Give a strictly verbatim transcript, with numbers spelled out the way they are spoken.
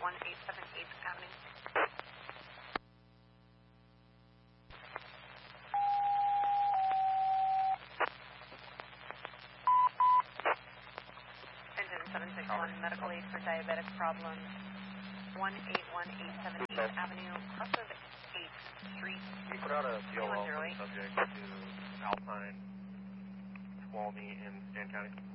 one eight seven eighth Avenue. Engine seven six one, medical aid for diabetic problems. one eight one eight seven eighth Avenue, cross of eighth Street. We put out a D O L for the subject to Alpine, Tuolumne, in Stan County.